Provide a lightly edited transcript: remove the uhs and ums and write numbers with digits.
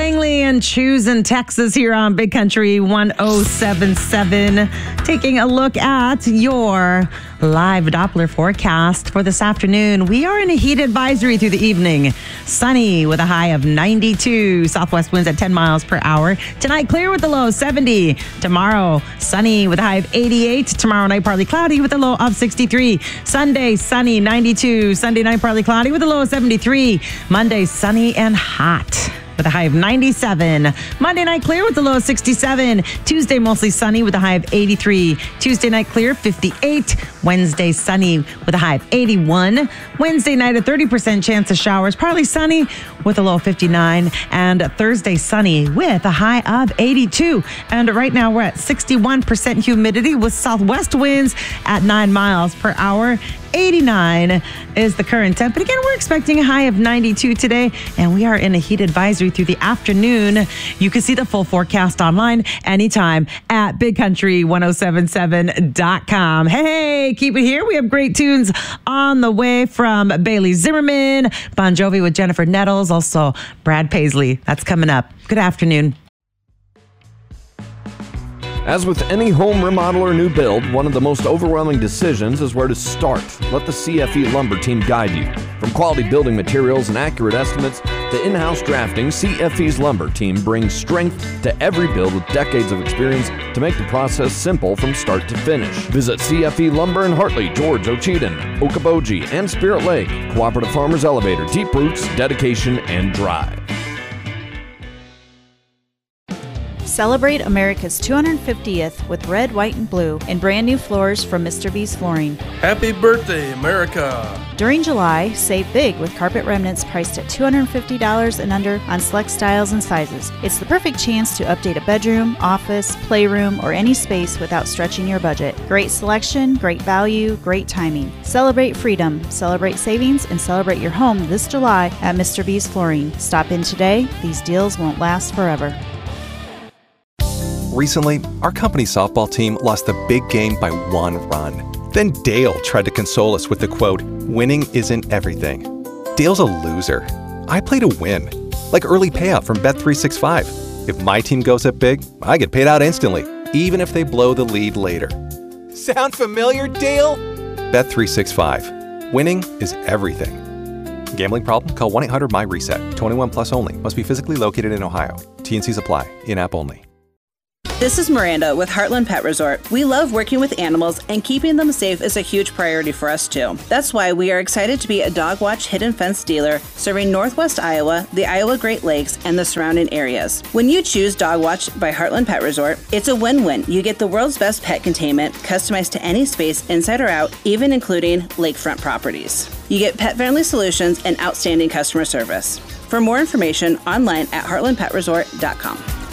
Langley and Choose in Texas here on Big Country 107.7. Taking a look at your live Doppler forecast for this afternoon. We are in a heat advisory through the evening. Sunny with a high of 92. Southwest winds at 10 miles per hour. Tonight, clear with a low of 70. Tomorrow, sunny with a high of 88. Tomorrow night, partly cloudy with a low of 63. Sunday, sunny, 92. Sunday night, partly cloudy with a low of 73. Monday, sunny and hot with a high of 97. Monday night clear with a low of 67. Tuesday mostly sunny with a high of 83. Tuesday night clear 58. Wednesday sunny with a high of 81. Wednesday night a 30% chance of showers, partly sunny with a low of 59. And Thursday sunny with a high of 82. And right now we're at 61% humidity with southwest winds at 9 miles per hour. 89 is the current temp. But again, we're expecting a high of 92 today, and we are in a heat advisory through the afternoon. You can see the full forecast online anytime at bigcountry1077.com. Hey, keep it here. We have great tunes on the way from Bailey Zimmerman, Bon Jovi with Jennifer Nettles, also Brad Paisley. That's coming up. Good afternoon. As with any home remodel or new build, one of the most overwhelming decisions is where to start. Let the CFE Lumber team guide you. From quality building materials and accurate estimates to in-house drafting, CFE's Lumber team brings strength to every build with decades of experience to make the process simple from start to finish. Visit CFE Lumber in Hartley, George, Ocheyedan, Okoboji, and Spirit Lake. Cooperative Farmers Elevator, deep roots, dedication, and drive. Celebrate America's 250th with red, white, and blue in brand new floors from Mr. B's Flooring. Happy birthday, America! During July, save big with carpet remnants priced at $250 and under on select styles and sizes. It's the perfect chance to update a bedroom, office, playroom, or any space without stretching your budget. Great selection, great value, great timing. Celebrate freedom, celebrate savings, and celebrate your home this July at Mr. B's Flooring. Stop in today. These deals won't last forever. Recently, our company softball team lost the big game by 1 run. Then Dale tried to console us with the quote, "Winning isn't everything." Dale's a loser. I play to win, like early payout from Bet365. If my team goes up big, I get paid out instantly, even if they blow the lead later. Sound familiar, Dale? Bet365. Winning is everything. Gambling problem? Call 1-800-MY-RESET. 21 plus only. Must be physically located in Ohio. T&Cs apply. In-app only. This is Miranda with Heartland Pet Resort. We love working with animals, and keeping them safe is a huge priority for us too. That's why we are excited to be a Dog Watch Hidden Fence dealer serving Northwest Iowa, the Iowa Great Lakes, and the surrounding areas. When you choose Dog Watch by Heartland Pet Resort, it's a win-win. You get the world's best pet containment, customized to any space inside or out, even including lakefront properties. You get pet-friendly solutions and outstanding customer service. For more information, online at heartlandpetresort.com.